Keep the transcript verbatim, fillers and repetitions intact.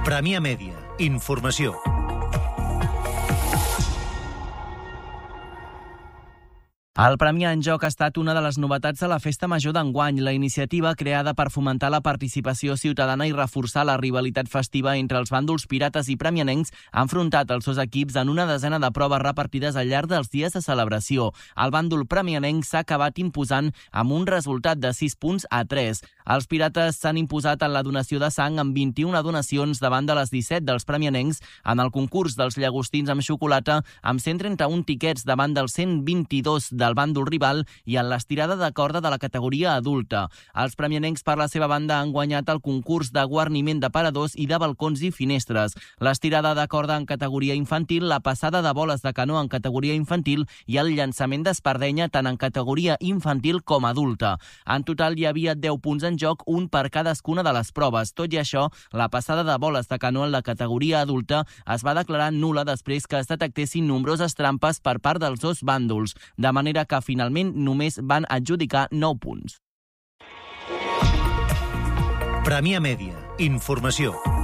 Premià Mèdia. Informació. El Premi en Joc ha estat una de les novetats de la Festa Major d'enguany. La iniciativa, creada per fomentar la participació ciutadana i reforçar la rivalitat festiva entre els bàndols pirates i premianencs, ha enfrontat els seus equips en una desena de proves repartides al llarg dels dies de celebració. El bàndol premianenc s'ha acabat imposant amb un resultat de sis punts a tres. Els pirates s'han imposat en la donació de sang amb vint-i-una donacions davant de les disset dels premianencs, en el concurs dels llagostins amb xocolata amb cent trenta-un tiquets davant dels cent vint-i-dos del bàndol rival i en l'estirada de corda de la categoria adulta. Els premianencs, per la seva banda, han guanyat el concurs de guarniment de paradors i de balcons i finestres, l'estirada de corda en categoria infantil, la passada de boles de canó en categoria infantil i el llançament d'espardenya tant en categoria infantil com adulta. En total hi havia deu punts en joc, un per cadascuna de les proves. Tot i això, la passada de boles de canó en la categoria adulta es va declarar nul·la després que es detectessin nombroses trampes per part dels dos bàndols, de manera que finalment només van adjudicar nou punts. Premià Mèdia. Informació.